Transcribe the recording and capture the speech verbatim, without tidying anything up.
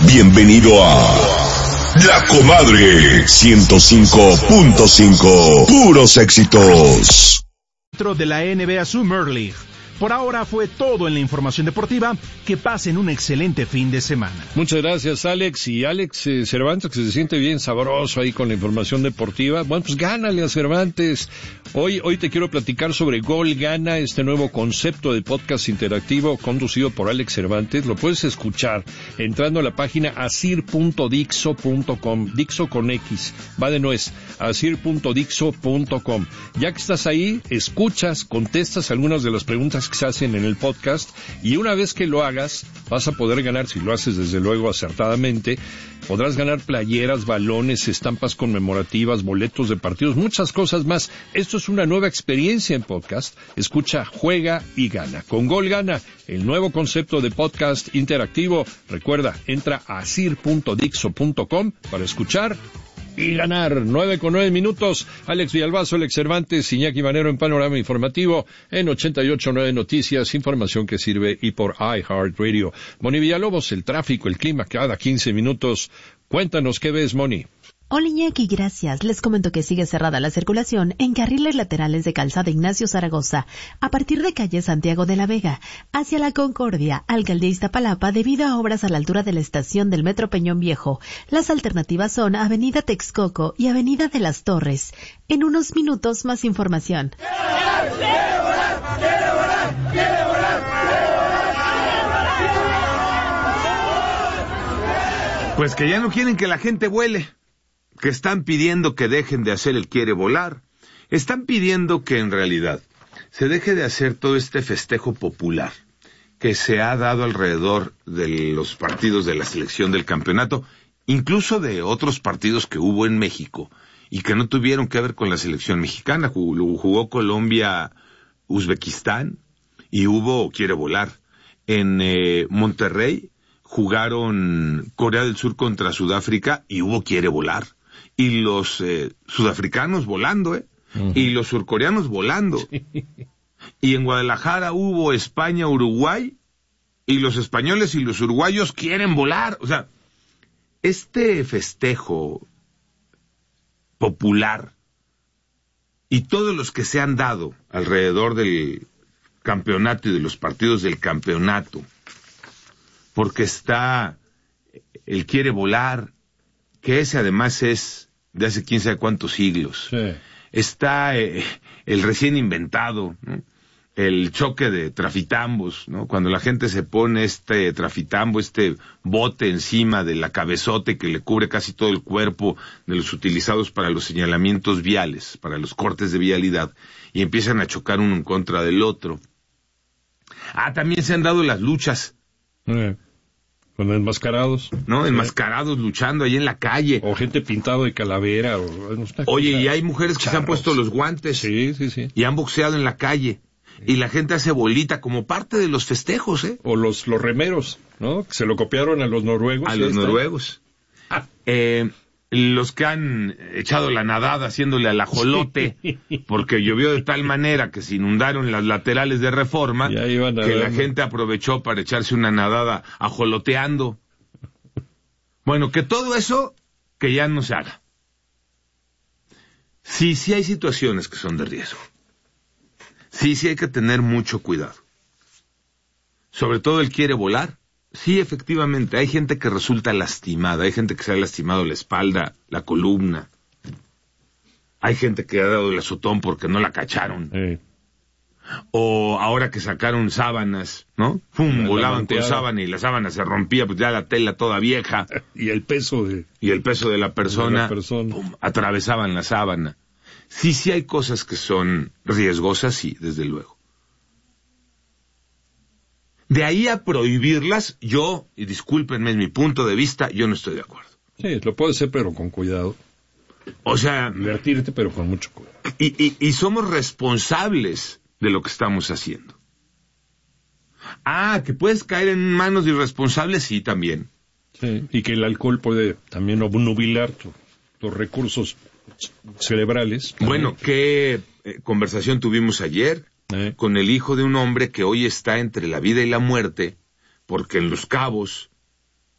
Bienvenido a La Comadre ciento cinco punto cinco. Puros éxitos. Dentro de la N B A Summer League. Por ahora fue todo en la información deportiva. Que pasen un excelente fin de semana. Muchas gracias, Alex. Y Alex eh, Cervantes, que se siente bien sabroso ahí con la información deportiva. Bueno, pues gánale a Cervantes. Hoy, hoy te quiero platicar sobre Gol Gana, este nuevo concepto de podcast interactivo conducido por Alex Cervantes. Lo puedes escuchar entrando a la página asir punto dixo punto com. Dixo con X. Va de nuez. asir punto dixo punto com. Ya que estás ahí, escuchas, contestas algunas de las preguntas que se hacen en el podcast, y una vez que lo hagas, vas a poder ganar, si lo haces desde luego acertadamente, podrás ganar playeras, balones, estampas conmemorativas, boletos de partidos, muchas cosas más. Esto es una nueva experiencia en podcast. Escucha, juega y gana. Con Gol Gana, el nuevo concepto de podcast interactivo. Recuerda, entra a asir punto dixo punto com para escuchar y ganar. Nueve con nueve minutos. Alex Villalbazo, Alex Cervantes, Iñaki Manero en Panorama Informativo en ochenta y ocho punto nueve Noticias, información que sirve, y por iHeartRadio. Moni Villalobos, el tráfico, el clima cada quince minutos. Cuéntanos, ¿qué ves, Moni? Hola Iñaki, gracias. Les comento que sigue cerrada la circulación en carriles laterales de Calzada Ignacio Zaragoza, a partir de calle Santiago de la Vega, hacia la Concordia, Alcaldía Iztapalapa, debido a obras a la altura de la estación del Metro Peñón Viejo. Las alternativas son Avenida Texcoco y Avenida de las Torres. En unos minutos, más información. Pues que ya no quieren que la gente vuele, que están pidiendo que dejen de hacer el quiere volar, están pidiendo que en realidad se deje de hacer todo este festejo popular que se ha dado alrededor de los partidos de la selección del campeonato, incluso de otros partidos que hubo en México y que no tuvieron que ver con la selección mexicana. Jugó, jugó Colombia, Uzbekistán, y hubo quiere volar. En eh, Monterrey jugaron Corea del Sur contra Sudáfrica y hubo quiere volar. Y los eh, sudafricanos volando, ¿eh? Uh-huh. Y los surcoreanos volando. Sí. Y en Guadalajara hubo España-Uruguay, y los españoles y los uruguayos quieren volar. O sea, este festejo popular y todos los que se han dado alrededor del campeonato y de los partidos del campeonato, porque está el quiere volar, que ese además es de hace quién sabe cuántos siglos. Sí. Está eh, el recién inventado, ¿no? El choque de trafitambos, ¿no? Cuando la gente se pone este trafitambo, este bote encima de la cabezote que le cubre casi todo el cuerpo, de los utilizados para los señalamientos viales, para los cortes de vialidad, y empiezan a chocar uno en contra del otro. Ah, también se han dado las luchas. Sí. Con enmascarados. No, enmascarados luchando ahí en la calle. O gente pintada de calavera. O, no está. Oye, y hay mujeres que charros. Se han puesto los guantes. Sí, sí, sí. Y han boxeado en la calle. Sí. Y la gente hace bolita como parte de los festejos, ¿eh? O los, los remeros, ¿no? Que se lo copiaron a los noruegos. A los está. noruegos. Ah. Eh, los que han echado la nadada haciéndole al ajolote, sí. Porque llovió de tal manera que se inundaron las laterales de Reforma, que la gente aprovechó para echarse una nadada ajoloteando. Bueno, que todo eso, que ya no se haga. Sí, sí hay situaciones que son de riesgo. Sí, sí hay que tener mucho cuidado. Sobre todo el quiere volar. Sí, efectivamente, hay gente que resulta lastimada, hay gente que se ha lastimado la espalda, la columna. Hay gente que ha dado el azotón porque no la cacharon. Sí. O ahora que sacaron sábanas, ¿no? Fum, volaban con sábana y la sábana se rompía, pues ya la tela toda vieja. Y el peso de... Y el peso de la persona, de la persona. Pum, atravesaban la sábana. Sí, sí hay cosas que son riesgosas, sí, desde luego. De ahí a prohibirlas, yo, y discúlpenme, es mi punto de vista, yo no estoy de acuerdo. Sí, lo puede ser, pero con cuidado. O sea... Divertirte, pero con mucho cuidado. Y, y, y somos responsables de lo que estamos haciendo. Ah, que puedes caer en manos de irresponsables, sí, también. Sí, y que el alcohol puede también obnubilar tu, tus recursos cerebrales. También. Bueno, ¿qué eh, conversación tuvimos ayer? Eh. Con el hijo de un hombre que hoy está entre la vida y la muerte, porque en Los Cabos